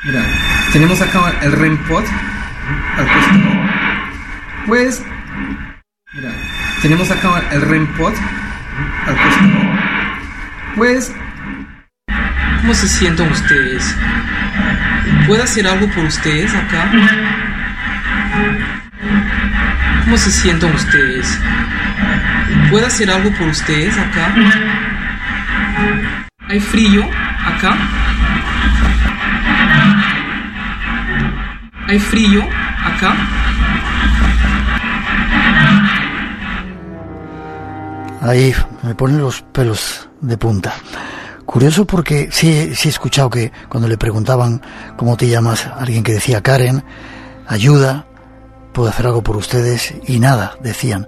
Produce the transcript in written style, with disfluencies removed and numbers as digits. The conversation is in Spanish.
Mira, tenemos acá el REM pod al costado. Pues, mira, tenemos acá el REM pod al costado. Pues, ¿cómo se sienten ustedes? ¿Puedo hacer algo por ustedes acá? ¿Cómo se sienten ustedes? ¿Puedo hacer algo por ustedes acá? ¿Hay frío acá? ¿Hay frío acá? Ahí me ponen los pelos de punta. Curioso porque sí he escuchado que cuando le preguntaban ¿cómo te llamas? Alguien que decía Karen, ayuda, puedo hacer algo por ustedes, y nada, decían.